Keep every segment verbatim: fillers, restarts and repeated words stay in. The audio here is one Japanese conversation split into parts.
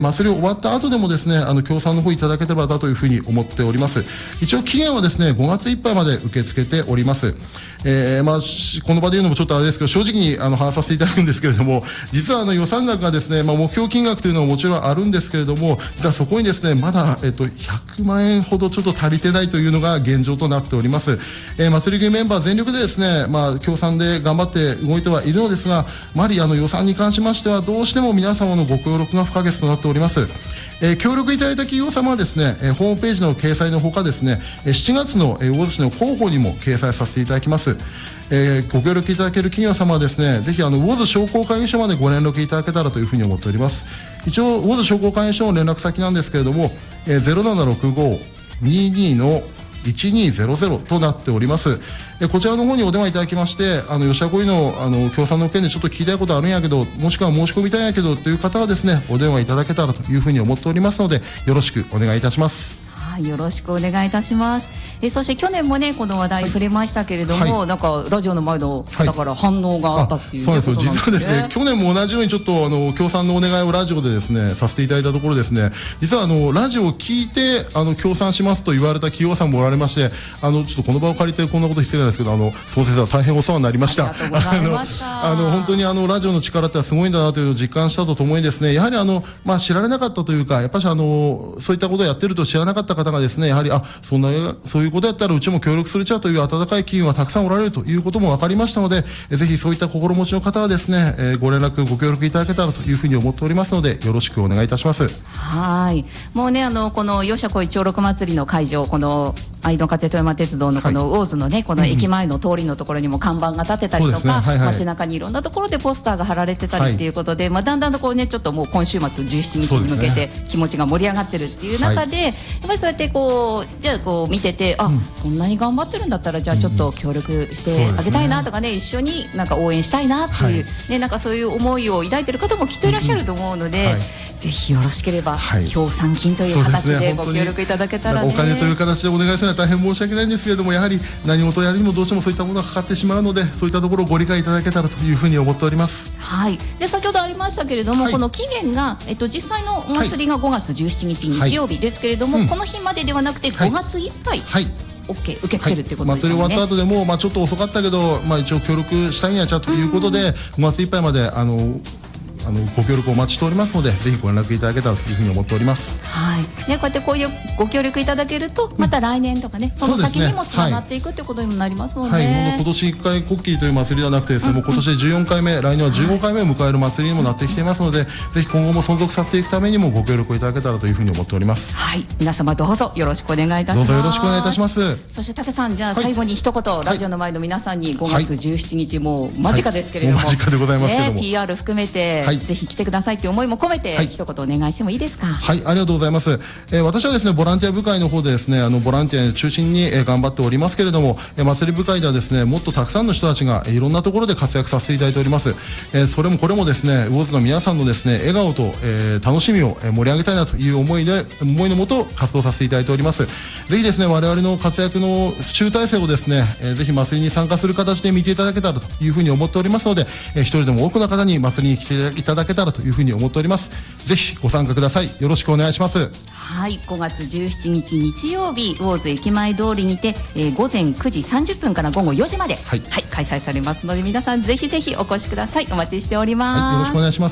祭り終わった後でもですね、あの協賛の方いただければなというふうに思っております。一応期限はですね、ごがついっぱいまで受け付けております。えーまあ、この場で言うのもちょっとあれですけど、正直にあの話させていただくんですけれども、実はあの予算額がですね、まあ、目標金額というのはもちろんあるんですけれども、実はそこにですね、まだ、えっと、ひゃくまんえんほどちょっと足りてないというのが現状となっております。えー、祭り組メンバー全力でですね、まあ、協賛で頑張って動いてはいるのですが、やはりあの予算に関しましてはどうしても皆様のご協力が不可欠となっております。えー、協力いただいた企業様はですね、えー、ホームページの掲載のほかですね、しちがつの、えー、魚津市の広報にも掲載させていただきます。えー、ご協力いただける企業様はですね、ぜひあの魚津商工会議所までご連絡いただけたらというふうに思っております。一応魚津商工会議所の連絡先なんですけれども、えー、ゼロななろくご にーにー のいちにーゼロゼロとなっております。えこちらの方にお電話いただきまして、あの吉田小井のあの協賛の件でちょっと聞きたいことあるんやけど、もしくは申し込みたいんやけどという方はですね、お電話いただけたらというふうに思っておりますので、よろしくお願いいたします。 はい、よろしくお願いいたします。えそして去年もねこの話題触れましたけれども、はい、なんかラジオの前の方から反応があったっていう、ね、 はい、そうですよ。実はですね、去年も同じようにちょっとあの協賛のお願いをラジオでですねさせていただいたところですね、実はあのラジオを聞いてあの協賛しますと言われた企業さんもおられまして、あのちょっとこの場を借りてこんなこと失礼なんですけど、あの総先生は大変お世話になりました。 ありがとうございました。 あの本当にあのラジオの力ってすごいんだなというのを実感したとともにですね、やはりあのまあ知られなかったというか、やっぱりあのそういったことをやってると知らなかった方がですね、やはりあそんなそういうことやったらうちも協力するちゃという温かい企業がたくさんおられるということも分かりましたので、えぜひそういった心持ちの方はですね、えー、ご連絡ご協力いただけたらというふうに思っておりますので、よろしくお願いいたします。 はい、もうねあのこのよっしゃこい長六祭りの会場、この愛の風富山鉄道のこの魚津のねこの駅前の通りのところにも看板が立てたりとか、ねはいはい、街中にいろんなところでポスターが貼られてたりっていうことで、はい、まあだんだんとこうねちょっともう今週末じゅうしちにちに向けて気持ちが盛り上がってるっていう中で、はい、やっぱりそうやってこうじゃあこう見てて、あ、うん、そんなに頑張ってるんだったらじゃあちょっと協力してあげたいなとかね、うん、一緒になんか応援したいなっていう、はいね、なんかそういう思いを抱いてる方もきっといらっしゃると思うので、うんはい、ぜひよろしければ、はい、協賛金という形でご協力いただけたらね、 お金という形でお願いするのは大変申し訳ないんですけれども、やはり何事をやるにもどうしてもそういったものがかかってしまうので、そういったところをご理解いただけたらというふうに思っております。 はい、で先ほどありましたけれども、はい、この期限が、えっと、実際のお祭りがごがつじゅうしちにち、はい、日曜日ですけれども、はい、この日までではなくてごがついっぱい、はい、OK 受け付けるっていうことですよね。 はい、祭り終わった後でも、まあ、ちょっと遅かったけど、まあ、一応協力したいんやちゃということで、ごがついっぱいまであのあのご協力お待ちしておりますので、ぜひご連絡いただけたらというふうに思っております。 はい、ね、こうやってこういうご協力いただけると、また来年とかね、うん、その先にもつながっていくということにもなりますもんね。はいはい、今年いっかいこっきりという祭りではなくてですね、うんうん、もう今年でじゅうよんかいめ、来年はじゅうごかいめを迎える祭りにもなってきていますので、ぜひ今後も存続させていくためにもご協力いただけたらというふうに思っております。 はい、皆様どうぞよろしくお願いいたします。 どうぞよろしくお願いいたします。 そして武さん、じゃあ最後に一言、はい、ラジオの前の皆さんにごがつじゅうしちにち、もう間近ですけれども、 はい、間近でございますけども、 ね、ピーアール 含めて、はい、ぜひ来てくださいという思いも込めて、はい、一言お願いしてもいいですか。 はい、ありがとうございます。えー、私はですねボランティア部会の方でですね、あのボランティア中心に、えー、頑張っておりますけれども、えー、祭り部会ではですねもっとたくさんの人たちが、えー、いろんなところで活躍させていただいております。えー、それもこれもですね魚津の皆さんのですね笑顔と、えー、楽しみを盛り上げたいなという思いで思いのもと活動させていただいております。ぜひですね我々の活躍の集大成をですね、えー、ぜひ祭りに参加する形で見ていただけたらというふうに思っておりますので、えー、一人でも多くの方に祭りに来ていただけたらというふうに思っております。ぜひご参加ください。よろしくお願いします。 はい、ごがつじゅうしちにち日曜日、魚津駅前通りにて、えー、ごぜんくじさんじゅっぷんからごごよじまで、はいはい、開催されますので、皆さんぜひぜひお越しください。お待ちしております。 はい、よろしくお願いします。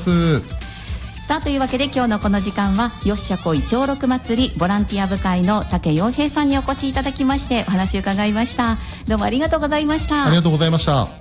さあというわけで今日のこの時間はよっしゃこい長六祭りボランティア部会の武洋平さんにお越しいただきましてお話を伺いました。どうもありがとうございました。 ありがとうございました。